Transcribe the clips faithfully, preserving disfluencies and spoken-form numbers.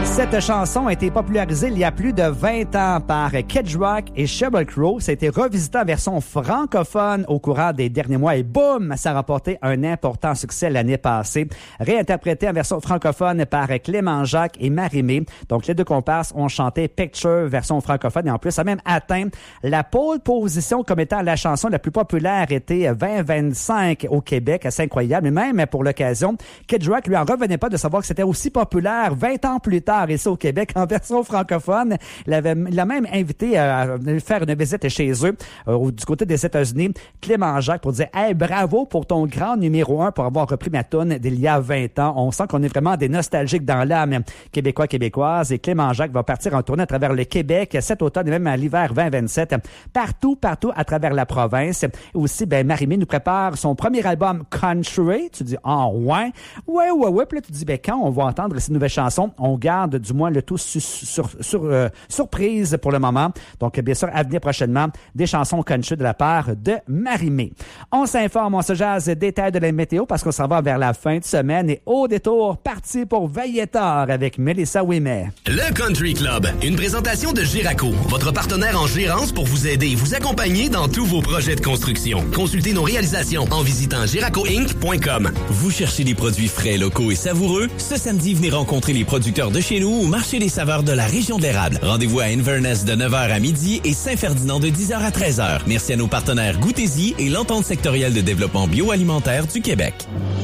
Cette chanson a été popularisée il y a plus de vingt ans par Kid Rock et Sheryl Crow. Ça a été revisité en version francophone au courant des derniers mois et boum, ça a remporté un important succès l'année passée. Réinterprété en version francophone par Clément Jacques et Marie-Mé. Donc, les deux comparses ont chanté Picture version francophone et en plus, ça a même atteint la pole position comme étant la chanson la plus populaire été vingt vingt-cinq au Québec. C'est incroyable. Mais même pour l'occasion, Kid Rock lui en revenait pas de savoir que c'était aussi populaire vingt ans plus tard ici au Québec en version francophone. Il avait, il a même invité à faire une visite chez eux euh, du côté des États-Unis, Clément Jacques, pour dire « Hey, bravo pour ton grand numéro un pour avoir repris ma toune d'il y a vingt ans. » On sent qu'on est vraiment des nostalgiques dans l'âme québécois, québécoise. Et Clément Jacques va partir en tournée à travers le Québec cet automne et même à l'hiver vingt vingt-sept, partout, partout à travers la province. Et aussi, ben, Marie-Mé nous prépare son premier album Country. Tu dis « Ah, oh, ouais. Ouais, ouais, ouais. » Puis là, tu dis « Ben, quand on va entendre ces nouvelles chansons, on garde du moins le tout sur, sur, sur, euh, surprise pour le moment. Donc, bien sûr, à venir prochainement, des chansons country de la part de Marie-Mé. On s'informe, on se jase des détails de la météo parce qu'on s'en va vers la fin de semaine et au détour, parti pour veiller tard avec Mélissa Ouimet. Le Country Club, une présentation de Giraco, votre partenaire en gérance pour vous aider et vous accompagner dans tous vos projets de construction. Consultez nos réalisations en visitant giraco inc point com. Vous cherchez des produits frais, locaux et savoureux? Ce samedi, venez rencontrer les producteurs de chez nous au Marché des saveurs de la région de l'Érable. Rendez-vous à Inverness de neuf heures à midi et Saint-Ferdinand de dix heures à treize heures. Merci à nos partenaires Goûtez-y et l'Entente sectorielle de développement bioalimentaire du Québec.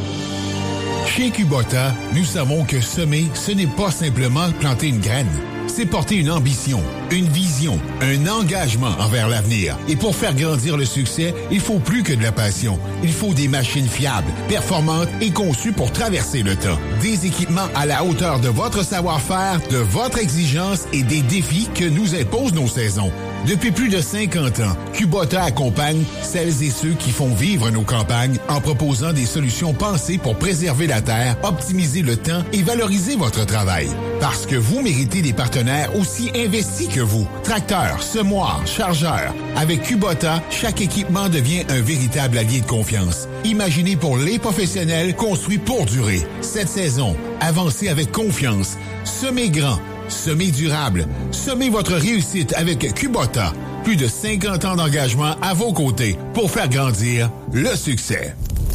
Chez Kubota, nous savons que semer, ce n'est pas simplement planter une graine. C'est porter une ambition, une vision, un engagement envers l'avenir. Et pour faire grandir le succès, il faut plus que de la passion. Il faut des machines fiables, performantes et conçues pour traverser le temps. Des équipements à la hauteur de votre savoir-faire, de votre exigence et des défis que nous imposent nos saisons. Depuis plus de cinquante ans, Kubota accompagne celles et ceux qui font vivre nos campagnes en proposant des solutions pensées pour préserver la terre, optimiser le temps et valoriser votre travail. Parce que vous méritez des partenaires aussi investis que vous. Tracteurs, semoirs, chargeurs. Avec Kubota, chaque équipement devient un véritable allié de confiance. Imaginé pour les professionnels, construit pour durer. Cette saison, avancez avec confiance. Semez grand. Semez durable. Semez votre réussite avec Kubota. Plus de cinquante ans d'engagement à vos côtés pour faire grandir le succès.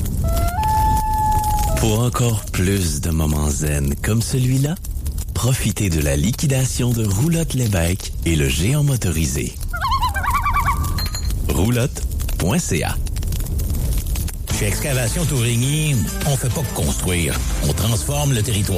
Pour encore plus de moments zen comme celui-là, profitez de la liquidation de Roulotte Lévesque et le géant motorisé. roulotte point c a. Chez Excavation Tourigny, on fait pas que construire, on transforme le territoire.